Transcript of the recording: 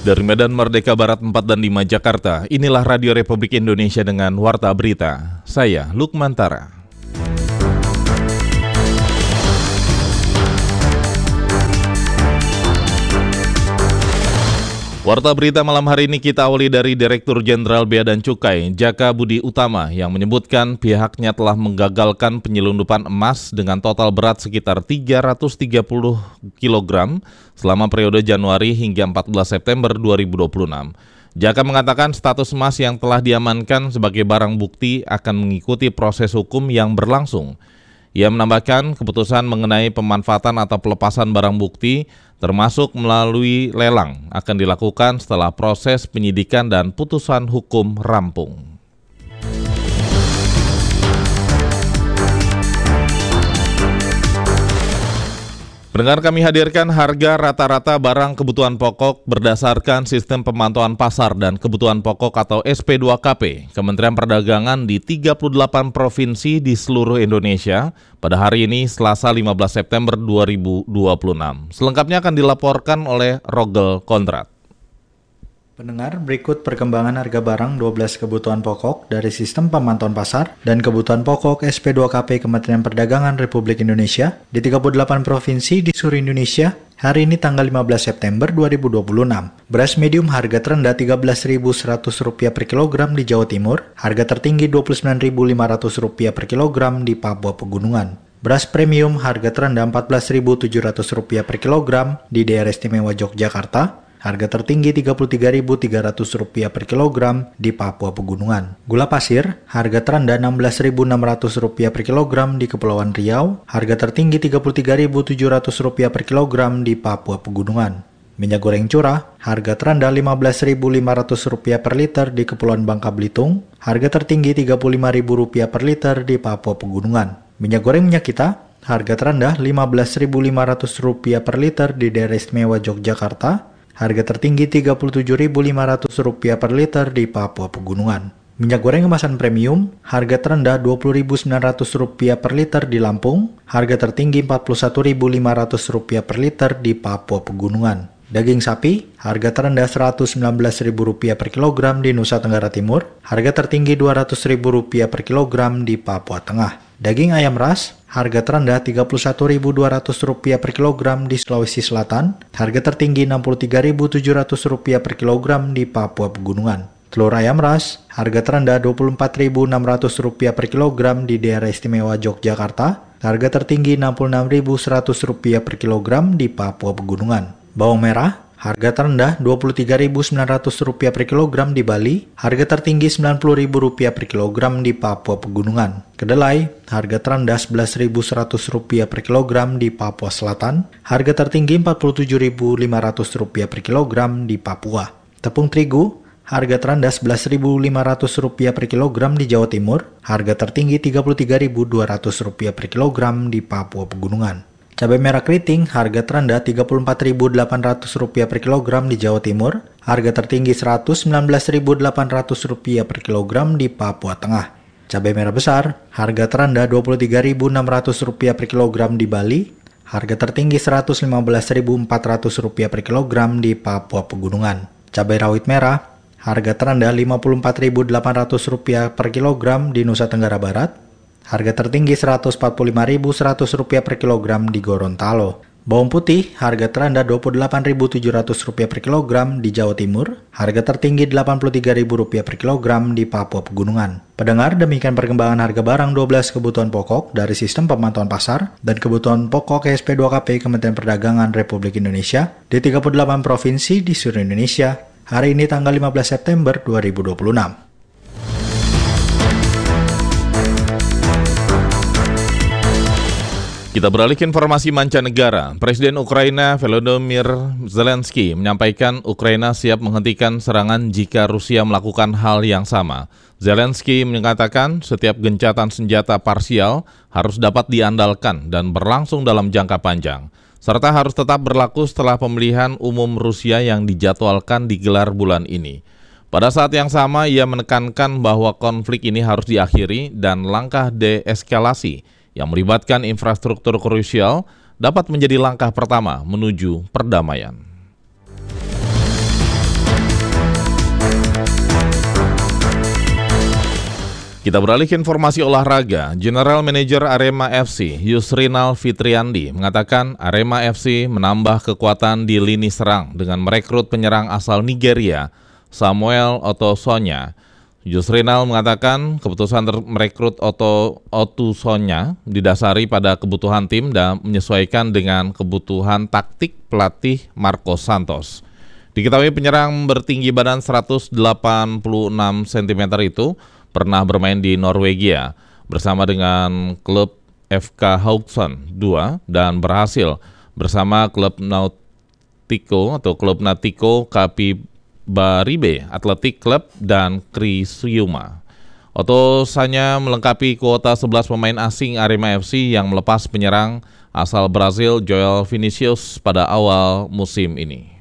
Dari Medan Merdeka Barat 4 dan 5 Jakarta, inilah Radio Republik Indonesia dengan Warta Berita. Saya Lukman Tara. Warta Berita malam hari ini kita awali dari Direktur Jenderal Bea dan Cukai, Jaka Budi Utama, yang menyebutkan pihaknya telah menggagalkan penyelundupan emas dengan total berat sekitar 330 kg selama periode Januari hingga 14 September 2026. Jaka mengatakan status emas yang telah diamankan sebagai barang bukti akan mengikuti proses hukum yang berlangsung. Ia menambahkan keputusan mengenai pemanfaatan atau pelepasan barang bukti termasuk melalui lelang akan dilakukan setelah proses penyidikan dan putusan hukum rampung. Pendengar, kami hadirkan harga rata-rata barang kebutuhan pokok berdasarkan sistem pemantauan pasar dan kebutuhan pokok atau SP2KP Kementerian Perdagangan di 38 provinsi di seluruh Indonesia pada hari ini Selasa 15 September 2026. Selengkapnya akan dilaporkan oleh Rogel Kontrat. Pendengar, berikut perkembangan harga barang 12 kebutuhan pokok dari sistem pemantauan pasar dan kebutuhan pokok SP2KP Kementerian Perdagangan Republik Indonesia di 38 provinsi di seluruh Indonesia hari ini tanggal 15 September 2026. Beras medium harga terendah Rp13.100 per kilogram di Jawa Timur, harga tertinggi Rp29.500 per kilogram di Papua Pegunungan. Beras premium harga terendah Rp14.700 per kilogram di Daerah Istimewa Yogyakarta, harga tertinggi Rp33.300 per kilogram di Papua Pegunungan. Gula pasir, harga terendah Rp16.600 per kilogram di Kepulauan Riau, harga tertinggi Rp33.700 per kilogram di Papua Pegunungan. Minyak goreng curah, harga terendah Rp15.500 per liter di Kepulauan Bangka Belitung, harga tertinggi Rp35.000 per liter di Papua Pegunungan. Minyak goreng minyak kita, harga terendah Rp15.500 per liter di Daerah Istimewa Yogyakarta, harga tertinggi Rp37.500 per liter di Papua Pegunungan. Minyak goreng kemasan premium, harga terendah Rp20.900 per liter di Lampung, harga tertinggi Rp41.500 per liter di Papua Pegunungan. Daging sapi, harga terendah Rp119.000 per kilogram di Nusa Tenggara Timur, harga tertinggi Rp200.000 per kilogram di Papua Tengah. Daging ayam ras, harga terendah Rp31.200 per kilogram di Sulawesi Selatan, harga tertinggi Rp63.700 per kilogram di Papua Pegunungan. Telur ayam ras, harga terendah Rp24.600 per kilogram di Daerah Istimewa Yogyakarta, harga tertinggi Rp66.100 per kilogram di Papua Pegunungan. Bawang merah, harga terendah Rp23.900 per kilogram di Bali, harga tertinggi Rp90.000 per kilogram di Papua Pegunungan. Kedelai, harga terendah Rp11.100 per kilogram di Papua Selatan, harga tertinggi Rp47.500 per kilogram di Papua. Tepung terigu, harga terendah Rp11.500 per kilogram di Jawa Timur, harga tertinggi Rp33.200 per kilogram di Papua Pegunungan. Cabai merah keriting, harga terendah Rp34.800 per kilogram di Jawa Timur, harga tertinggi Rp119.800 per kilogram di Papua Tengah. Cabai merah besar, harga terendah Rp23.600 per kilogram di Bali, harga tertinggi Rp115.400 per kilogram di Papua Pegunungan. Cabai rawit merah, harga terendah Rp54.800 per kilogram di Nusa Tenggara Barat, harga tertinggi Rp145.100 per kilogram di Gorontalo. Bawang putih, harga terendah Rp28.700 per kilogram di Jawa Timur, harga tertinggi Rp83.000 per kilogram di Papua Pegunungan. Pendengar, demikian perkembangan harga barang 12 kebutuhan pokok dari sistem pemantauan pasar dan kebutuhan pokok SP2KP Kementerian Perdagangan Republik Indonesia di 38 provinsi di seluruh Indonesia hari ini tanggal 15 September 2026. Kita beralih ke informasi mancanegara. Presiden Ukraina Volodymyr Zelensky menyampaikan Ukraina siap menghentikan serangan jika Rusia melakukan hal yang sama. Zelensky mengatakan setiap gencatan senjata parsial harus dapat diandalkan dan berlangsung dalam jangka panjang, serta harus tetap berlaku setelah pemilihan umum Rusia yang dijadwalkan digelar bulan ini. Pada saat yang sama, ia menekankan bahwa konflik ini harus diakhiri dan langkah deeskalasi yang melibatkan infrastruktur krusial dapat menjadi langkah pertama menuju perdamaian. Kita beralih ke informasi olahraga. General Manager Arema FC, Yusrinal Fitriandi, mengatakan Arema FC menambah kekuatan di lini serang dengan merekrut penyerang asal Nigeria, Samuel Otosonya. Yusrinal mengatakan keputusan merekrut Otosonya didasari pada kebutuhan tim dan menyesuaikan dengan kebutuhan taktik pelatih Marcos Santos. Diketahui penyerang bertinggi badan 186 cm itu pernah bermain di Norwegia bersama dengan klub FK Haugesund 2 dan berhasil bersama klub Nautico Capibaribe Athletic Club dan Criciúma. Otosanya melengkapi kuota 11 pemain asing Arema FC yang melepas penyerang asal Brasil Joel Vinicius pada awal musim ini.